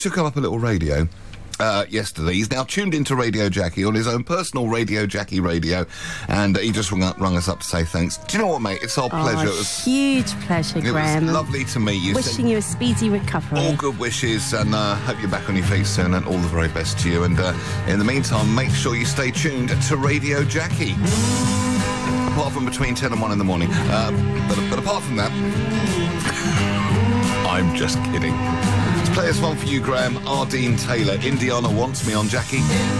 took up a little radio yesterday. He's now tuned into Radio Jackie on his own personal Radio Jackie radio, and he just rung us up to say thanks. Do you know what, mate? It's our pleasure. It was huge pleasure, Graham. It was lovely to meet you. Wishing you a speedy recovery. All good wishes, and hope you're back on your feet soon, and all the very best to you. And in the meantime, make sure you stay tuned to Radio Jackie. Apart from between 10 and 1 in the morning. But apart from that, I'm just kidding. Let's play this one for you, Graham. Ardeen Taylor. Indiana Wants Me on Jackie.